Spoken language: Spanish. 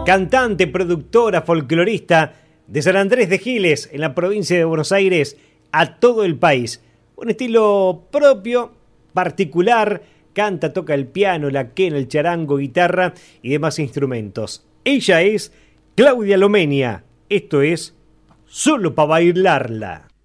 cantante, productora, folclorista de San Andrés de Giles, en la provincia de Buenos Aires, a todo el país. Un estilo propio, particular, canta, toca el piano, la quena, el charango, guitarra y demás instrumentos. Ella es Claudia Lomenia. Esto es Solo para bailarla.